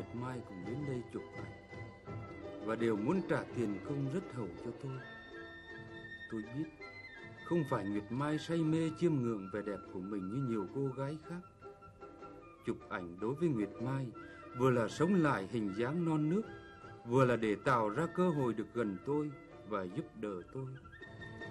Nguyệt Mai cũng đến đây chụp ảnh, và đều muốn trả tiền công rất hậu cho tôi. Tôi biết không phải Nguyệt Mai say mê chiêm ngưỡng vẻ đẹp của mình như nhiều cô gái khác. Chụp ảnh đối với Nguyệt Mai vừa là sống lại hình dáng non nước, vừa là để tạo ra cơ hội được gần tôi và giúp đỡ tôi.